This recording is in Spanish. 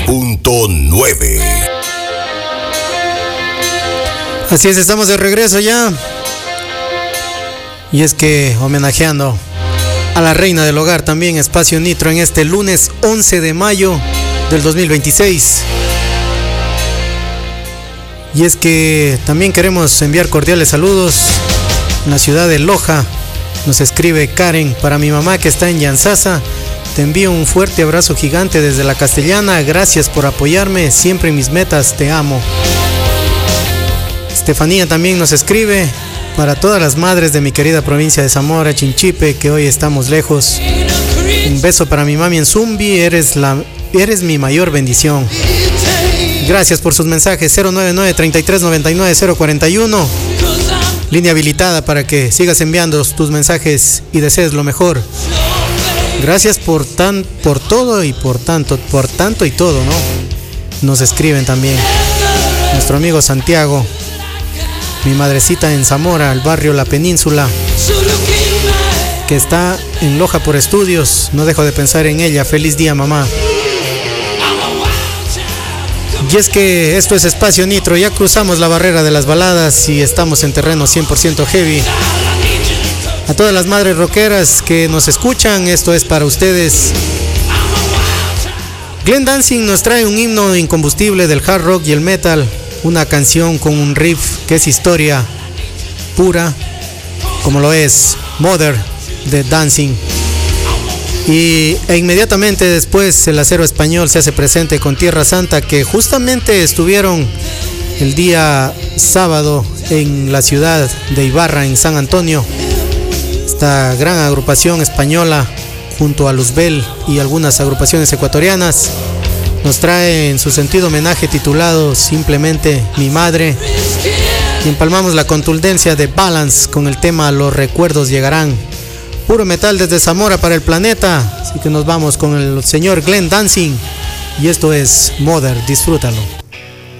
99.9. Así es, estamos de regreso ya. Y es que homenajeando a la reina del hogar también, Espacio Nitro, en este lunes 11 de mayo del 2026. Y es que también queremos enviar cordiales saludos en la ciudad de Loja. Nos escribe Karen: para mi mamá que está en Yansasa, te envío un fuerte abrazo gigante desde la Castellana. Gracias por apoyarme siempre en mis metas, te amo. Estefanía también nos escribe: para todas las madres de mi querida provincia de Zamora, Chinchipe, que hoy estamos lejos. Un beso para mi mami en Zumbi, eres mi mayor bendición. Gracias por sus mensajes. 099-3399-041. Línea habilitada para que sigas enviando tus mensajes y desees lo mejor. Gracias por todo y por tanto y todo, ¿no? Nos escriben también nuestro amigo Santiago: mi madrecita en Zamora, el barrio La Península, que está en Loja por estudios. No dejo de pensar en ella. Feliz día, mamá. Y es que esto es Espacio Nitro. Ya cruzamos la barrera de las baladas y estamos en terreno 100% heavy. A todas las madres rockeras que nos escuchan, esto es para ustedes. Glenn Danzig nos trae un himno incombustible del hard rock y el metal. Una canción con un riff que es historia pura, como lo es Mother de Danzig. E inmediatamente después el Acero Español se hace presente con Tierra Santa, que justamente estuvieron el día sábado en la ciudad de Ibarra, en San Antonio. Esta gran agrupación española, junto a Luzbel y algunas agrupaciones ecuatorianas, nos trae en su sentido homenaje titulado simplemente Mi Madre. Y empalmamos la contundencia de Balance con el tema Los Recuerdos Llegarán. Puro metal desde Zamora para el planeta. Así que nos vamos con el señor Glenn Danzig. Y esto es Mother. Disfrútalo.